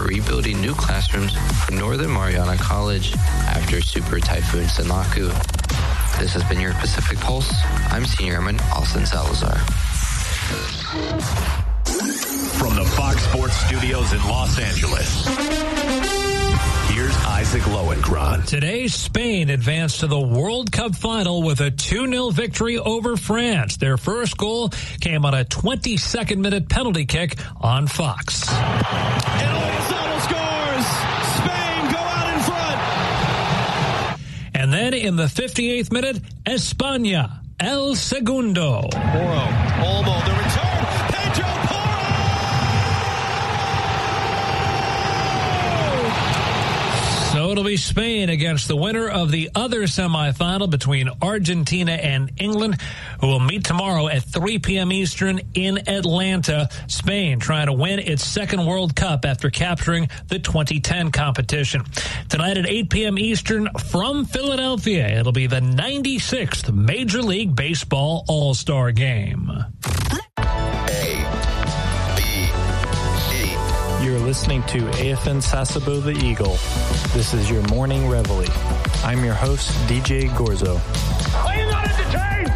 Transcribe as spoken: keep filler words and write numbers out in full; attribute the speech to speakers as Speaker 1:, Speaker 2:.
Speaker 1: rebuilding new classrooms for Northern Mariana College after Super Typhoon Sinlaku. This has been your Pacific Pulse. I'm Senior Airman Austin Salazar.
Speaker 2: From the Fox Sports Studios in Los Angeles, here's Isaac Lowenkron.
Speaker 3: Today, Spain advanced to the World Cup final with a two nil victory over France. Their first goal came on a twenty-second minute penalty kick on Fox.
Speaker 4: And Oyarzabal scores! Spain go out in front!
Speaker 3: And then in the fifty-eighth minute, España, El Segundo.
Speaker 4: Porro, Olmo, the return, Pedro Porro!
Speaker 3: So it'll be Spain against the winner of the other semifinal between Argentina and England, who will meet tomorrow at three p.m. Eastern in Atlanta. Spain trying to win its second World Cup after capturing the twenty ten competition. Tonight at eight p.m. Eastern from Philadelphia, it'll be the ninety-sixth Major League Baseball All-Star Game.
Speaker 5: You're listening to A F N Sasebo the Eagle. This is your morning reveille. I'm your host, D J Gorzo.
Speaker 6: Are you not entertained?